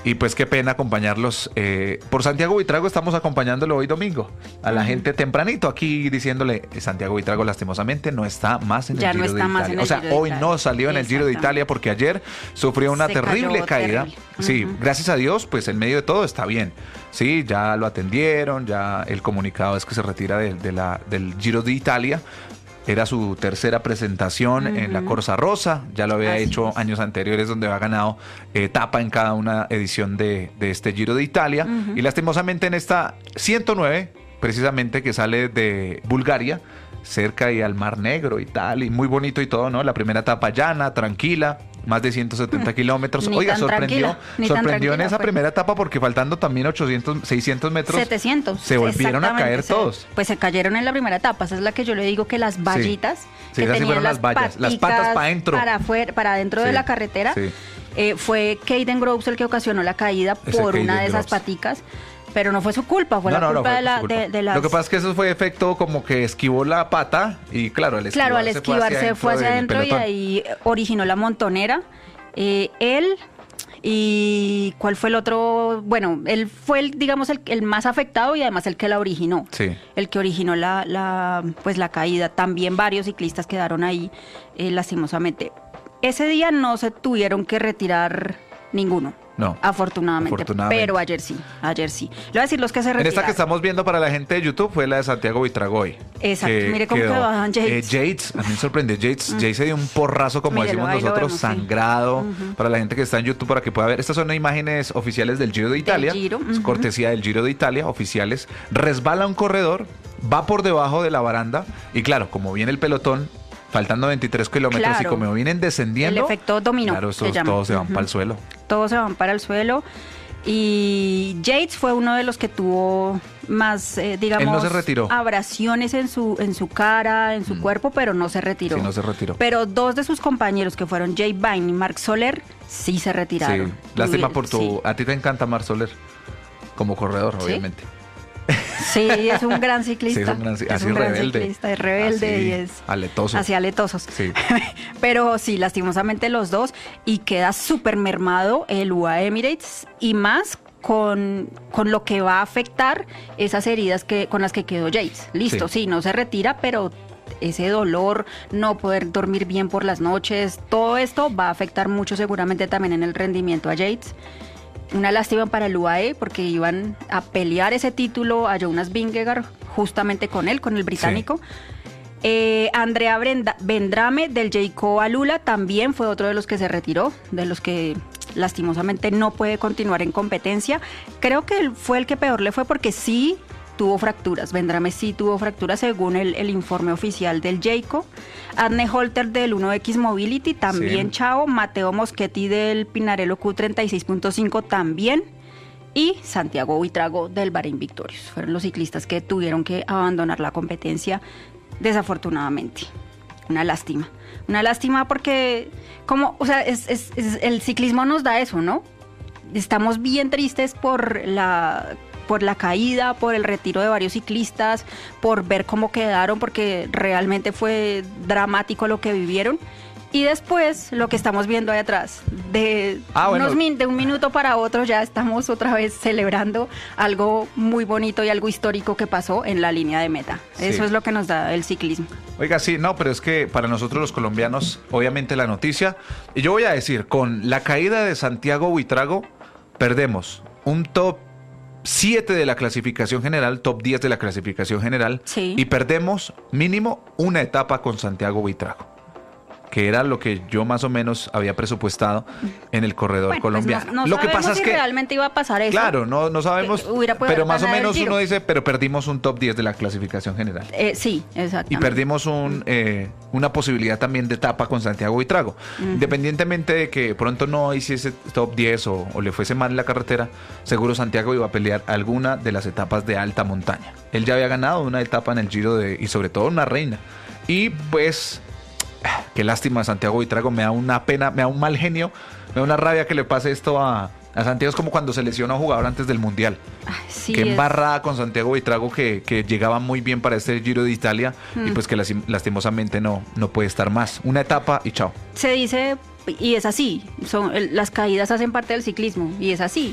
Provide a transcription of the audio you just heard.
Y pues qué pena acompañarlos. Por Santiago Buitrago estamos acompañándolo hoy domingo. A la gente tempranito aquí diciéndole, Santiago Buitrago lastimosamente no está más en el Giro de Italia. O sea, hoy no salió en el Giro de Italia porque ayer surió una terrible caída. Sí, gracias a Dios, pues en medio de todo está bien. Sí, ya lo atendieron, ya el comunicado es que se retira del Giro de Italia. Era su tercera presentación en la Corsa Rosa, ya lo había hecho años anteriores donde había ganado etapa en cada una edición de este Giro de Italia y lastimosamente en esta 109, precisamente que sale de Bulgaria, cerca y al Mar Negro y tal, y muy bonito y todo, ¿no? La primera etapa llana, tranquila, más de 170 kilómetros. Oiga, sorprendió en esa primera etapa porque faltando también 600 metros. 700. Se volvieron a caer todos. Pues se cayeron en la primera etapa. Esa es la que yo le digo que las vallitas. Sí, que tenían las vallas, las patas para adentro. Para adentro de la carretera. Sí. Fue Caden Groves el que ocasionó la caída por una de esas paticas. Pero no fue su culpa, fue la culpa de las... Lo que pasa es que eso fue efecto como que esquivó la pata y claro, al esquivar se fue hacia adentro y ahí originó la montonera. Él y ¿cuál fue el otro? Bueno, él fue el más afectado y además el que la originó. Sí. El que originó la caída. También varios ciclistas quedaron ahí lastimosamente. Ese día no se tuvieron que retirar ninguno. No. Afortunadamente. Pero ayer sí. Le voy a decir los que se retiraron. En esta que estamos viendo para la gente de YouTube fue la de Santiago Buitrago hoy. Exacto. Mire cómo quedó Yates. Yates, a mí me sorprende. Yates se dio un porrazo, como decimos nosotros, sangrado. Sí. Para la gente que está en YouTube, para que pueda ver. Estas son imágenes oficiales del Giro de Italia. Es cortesía del Giro de Italia, oficiales. Resbala un corredor, va por debajo de la baranda. Y claro, como viene el pelotón, faltando 23 kilómetros y como vienen descendiendo... El efecto dominó. Claro, todos se van para el suelo. Todos se van para el suelo. Y Yates fue uno de los que tuvo más, digamos... Él no se retiró. Abrasiones en su cara, en su cuerpo, pero no se retiró. Sí, no se retiró. Pero dos de sus compañeros, que fueron Jay Vine y Marc Soler, sí se retiraron. Sí, lástima por tu... Sí. A ti te encanta Marc Soler, como corredor, obviamente. Sí, es un gran ciclista. Sí, es un gran ciclista, es rebelde y es aletoso. Así aletosos. Sí. Pero sí, lastimosamente los dos, y queda súper mermado el UAE Emirates y más con lo que va a afectar esas heridas con las que quedó Yates. Listo, sí, no se retira, pero ese dolor, no poder dormir bien por las noches, todo esto va a afectar mucho seguramente también en el rendimiento a Yates. Una lástima para el UAE porque iban a pelear ese título a Jonas Vingegaard justamente con él, con el británico. Sí. Andrea Vendrame del Jayco Alula también fue otro de los que se retiró, de los que lastimosamente no puede continuar en competencia. Creo que fue el que peor le fue porque sí tuvo fracturas. Vendrame sí tuvo fracturas según el informe oficial del Jayco. Adne Holter del 1X Mobility también, chao. Mateo Moschetti del Pinarello Q36.5 también. Y Santiago Buitrago del Bahrein Victorious. Fueron los ciclistas que tuvieron que abandonar la competencia, desafortunadamente. Una lástima. Una lástima porque, el ciclismo nos da eso, ¿no? Estamos bien tristes por la caída, por el retiro de varios ciclistas, por ver cómo quedaron, porque realmente fue dramático lo que vivieron. Y después, lo que estamos viendo ahí atrás, de un minuto para otro ya estamos otra vez celebrando algo muy bonito y algo histórico que pasó en la línea de meta. Sí. Eso es lo que nos da el ciclismo. Oiga, sí, no, pero es que para nosotros los colombianos, obviamente la noticia, y yo voy a decir, con la caída de Santiago Buitrago, perdemos un top 7 de la clasificación general, top 10 de la clasificación general, y perdemos mínimo una etapa con Santiago Buitrago, que era lo que yo más o menos había presupuestado en el corredor colombiano. Pues no lo que pasa si es que realmente iba a pasar eso. Claro, no sabemos, pero más o menos uno dice, pero perdimos un top 10 de la clasificación general. Sí, exactamente. Y perdimos una posibilidad también de etapa con Santiago Buitrago. Independientemente de que pronto no hiciese top 10 o le fuese mal en la carretera, seguro Santiago iba a pelear alguna de las etapas de alta montaña. Él ya había ganado una etapa en el Giro y sobre todo una reina. Y pues... qué lástima, Santiago Buitrago, me da una pena, me da un mal genio, me da una rabia que le pase esto a Santiago. Es como cuando se lesiona a un jugador antes del Mundial. Sí, qué embarrada con Santiago Buitrago que llegaba muy bien para este Giro de Italia y pues que lastimosamente no puede estar más. Una etapa y chao. Se dice, y es así, las caídas hacen parte del ciclismo y es así.